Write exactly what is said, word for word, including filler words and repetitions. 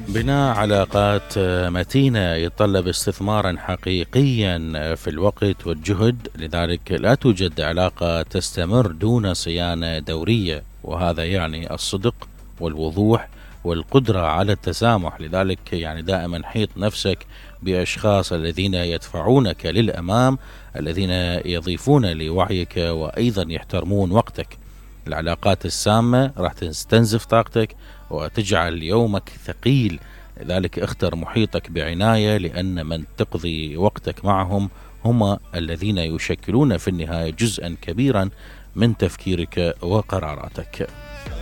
بناء علاقات متينة يتطلب استثمارا حقيقيا في الوقت والجهد، لذلك لا توجد علاقة تستمر دون صيانة دورية، وهذا يعني الصدق والوضوح والقدرة على التسامح. لذلك يعني دائما حيط نفسك بأشخاص الذين يدفعونك للأمام، الذين يضيفون لوعيك وأيضا يحترمون وقتك. العلاقات السامة راح تستنزف طاقتك وتجعل يومك ثقيل، لذلك اختر محيطك بعناية، لأن من تقضي وقتك معهم هم الذين يشكلون في النهاية جزءا كبيرا من تفكيرك وقراراتك.